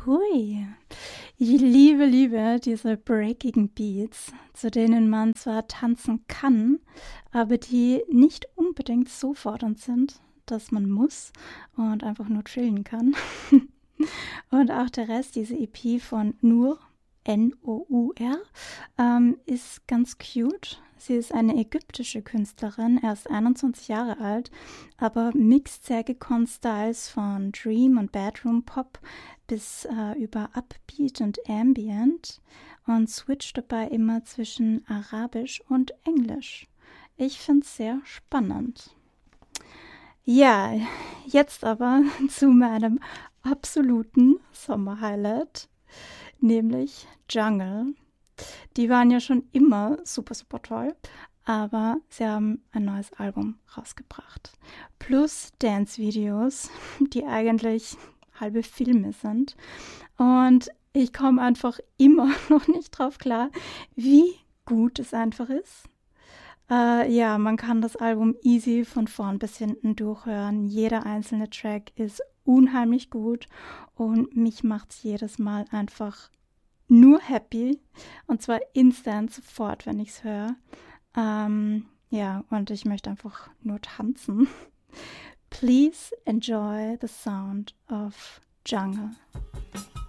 Hui. Ich liebe diese breakigen Beats, zu denen man zwar tanzen kann, aber die nicht unbedingt so fordernd sind, dass man muss und einfach nur chillen kann. Und auch der Rest, diese EP von Nour, Nour, ist ganz cute. Sie ist eine ägyptische Künstlerin, erst 21 Jahre alt, aber mixt sehr gekonnt Styles von Dream und Bedroom Pop bis über Upbeat und Ambient und switcht dabei immer zwischen Arabisch und Englisch. Ich finde es sehr spannend. Ja, jetzt aber zu meinem absoluten Sommerhighlight, nämlich Jungle. Die waren ja schon immer super toll, aber sie haben ein neues Album rausgebracht. Plus Dance-Videos, die eigentlich halbe Filme sind. Und ich komme einfach immer noch nicht drauf klar, wie gut es einfach ist. Ja, man kann das Album easy von vorn bis hinten durchhören. Jeder einzelne Track ist unheimlich gut und mich macht es jedes Mal einfach nur happy und zwar instant sofort, wenn ich es höre. Ja, und ich möchte einfach nur tanzen. Please enjoy the sound of Jungle.